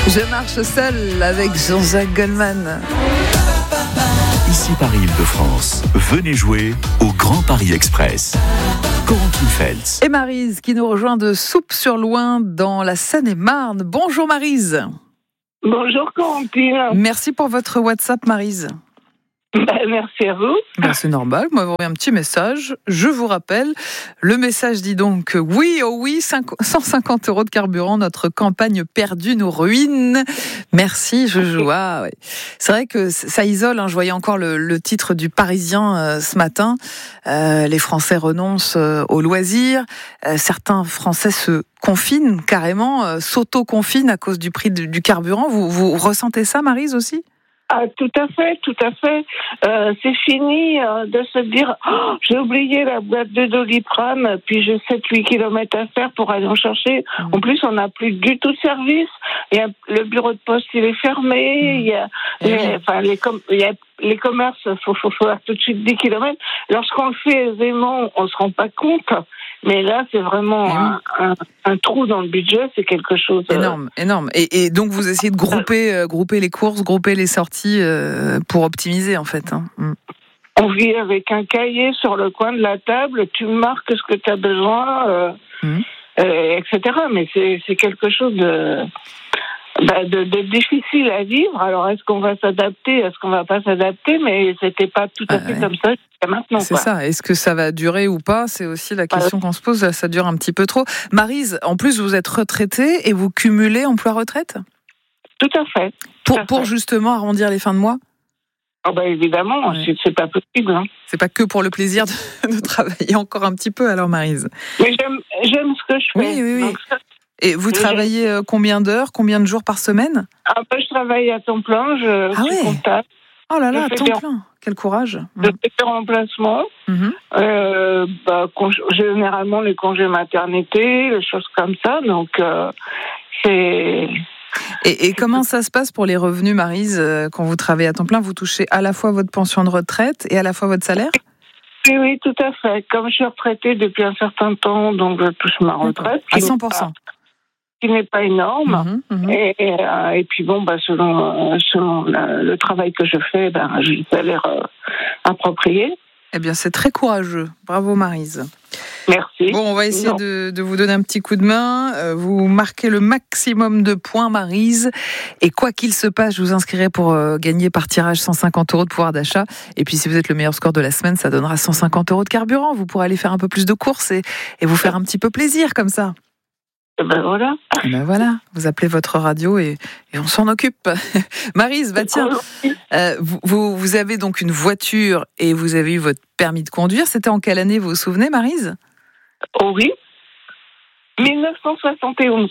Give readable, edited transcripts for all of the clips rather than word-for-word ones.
Je marche seul avec Jean-Jacques Goldman. Ici Paris-Île-de-France. Venez jouer au Grand Paris Express. Corentin Feltz. Et Maryse qui nous rejoint de Souppes-sur-Loing dans la Seine-et-Marne. Bonjour Maryse. Bonjour Corentin. Merci pour votre WhatsApp Maryse. Merci à vous. C'est normal, vous m'avez envoyé un petit message. Je vous rappelle, le message dit donc oui, oh oui, 150 € de carburant, notre campagne perdue nous ruine. Merci Jojo. Ah, ouais. C'est vrai que ça isole, je voyais encore le titre du Parisien ce matin. Les Français renoncent aux loisirs. Certains Français se confinent carrément, s'auto-confinent à cause du prix du carburant. Vous ressentez ça Maryse aussi ? Ah, tout à fait. C'est fini de se dire j'ai oublié la boîte de Doliprane, puis j'ai 7-8 kilomètres à faire pour aller en chercher. En plus, on n'a plus du tout de service. Le bureau de poste, il est fermé. Les commerces, faut faire tout de suite 10 kilomètres. Lorsqu'on le fait aisément, on se rend pas compte. Mais là, c'est vraiment un trou dans le budget, c'est quelque chose... Énorme. Et donc, vous essayez de grouper les courses, grouper les sorties pour optimiser, en fait. On vit avec un cahier sur le coin de la table, tu marques ce que tu as besoin, etc. Mais c'est quelque chose de difficile à vivre. Alors, est-ce qu'on va s'adapter, est-ce qu'on va pas s'adapter? Mais c'était pas tout à fait comme ça jusqu'à maintenant. C'est ça. Est-ce que ça va durer ou pas? C'est aussi la question qu'on se pose. Ça dure un petit peu trop. Maryse, en plus, vous êtes retraitée et vous cumulez emploi-retraite? Tout à fait. Pour justement arrondir les fins de mois? Évidemment, c'est pas possible. C'est pas que pour le plaisir de travailler encore un petit peu, alors, Maryse. Mais j'aime ce que je fais. Oui. Donc, et vous travaillez combien d'heures, combien de jours par semaine? Je travaille à temps plein, je suis comptable. Oh là là, à temps plein, quel courage. Je fais des remplacements. Généralement, les congés maternité, les choses comme ça. Donc, c'est... Et comment ça se passe pour les revenus, Maryse, quand vous travaillez à temps plein? Vous touchez à la fois votre pension de retraite et à la fois votre salaire? Oui, tout à fait. Comme je suis retraitée depuis un certain temps, donc je touche ma retraite. À 100%. Qui n'est pas énorme. Et puis selon le travail que je fais, j'ai le salaire approprié. Eh bien, c'est très courageux. Bravo, Maryse. Merci. Bon, on va essayer de vous donner un petit coup de main. Vous marquez le maximum de points, Maryse. Et quoi qu'il se passe, je vous inscrirai pour gagner par tirage 150 € de pouvoir d'achat. Et puis, si vous êtes le meilleur score de la semaine, ça donnera 150 € de carburant. Vous pourrez aller faire un peu plus de courses et vous faire un petit peu plaisir comme ça. Voilà. Voilà, vous appelez votre radio et on s'en occupe. Maryse, tiens, vous avez donc une voiture et vous avez eu votre permis de conduire. C'était en quelle année, vous vous souvenez, Maryse? Oh oui, 1971.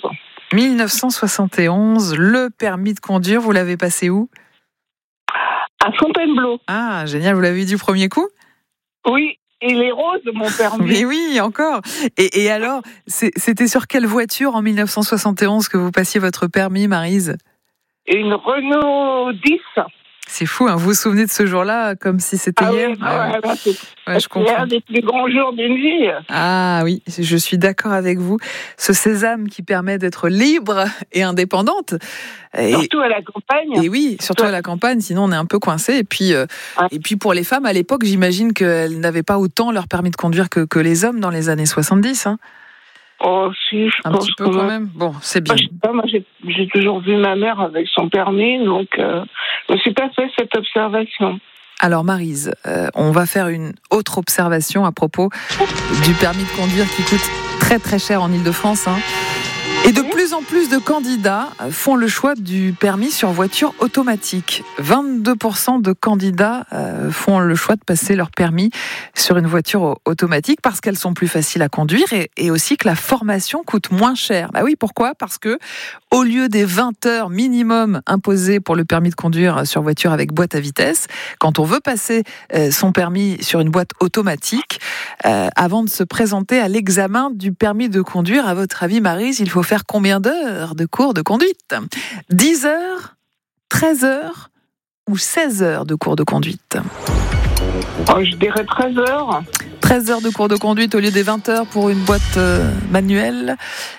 1971, le permis de conduire, vous l'avez passé où? À Fontainebleau. Ah, génial, vous l'avez eu du premier coup? Oui. Il est rose, mon permis. Mais oui, encore. Et alors, c'était sur quelle voiture en 1971 que vous passiez votre permis, Maryse? Une Renault 10. C'est fou, vous vous souvenez de ce jour-là comme si c'était hier? Je comprends. C'est un des plus grands jours d'une vie. Ah oui, je suis d'accord avec vous. Ce sésame qui permet d'être libre et indépendante. Surtout à la campagne. Et oui, surtout à la campagne, sinon on est un peu coincé. Et puis pour les femmes, à l'époque, j'imagine qu'elles n'avaient pas autant leur permis de conduire que les hommes dans les années 70. Oh si, je un pense petit peu quand même. Bon, c'est bien. Moi, j'ai toujours vu ma mère avec son permis, donc je me suis pas fait cette observation. Alors Maryse, on va faire une autre observation à propos du permis de conduire qui coûte très très cher en Île-de-France. Et de plus en plus de candidats font le choix du permis sur voiture automatique. 22% de candidats font le choix de passer leur permis sur une voiture automatique parce qu'elles sont plus faciles à conduire et aussi que la formation coûte moins cher. Bah oui, pourquoi? Parce que au lieu des 20 heures minimum imposées pour le permis de conduire sur voiture avec boîte à vitesse, quand on veut passer son permis sur une boîte automatique, avant de se présenter à l'examen du permis de conduire, à votre avis, Maryse, il faut faire combien d'heures de cours de conduite? 10 heures, 13 heures ou 16 heures de cours de conduite? Je dirais 13 heures. 13 heures de cours de conduite au lieu des 20 heures pour une boîte manuelle.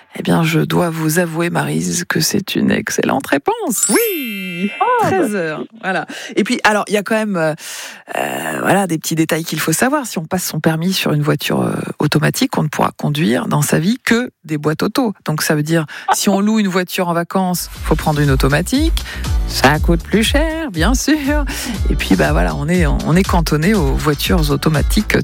Eh bien, je dois vous avouer, Maryse, que c'est une excellente réponse. Oui, 13h. Voilà. Et puis, alors, il y a quand même, des petits détails qu'il faut savoir. Si on passe son permis sur une voiture automatique, on ne pourra conduire dans sa vie que des boîtes auto. Donc, ça veut dire, si on loue une voiture en vacances, faut prendre une automatique. Ça coûte plus cher, bien sûr. Et puis, on est cantonné aux voitures automatiques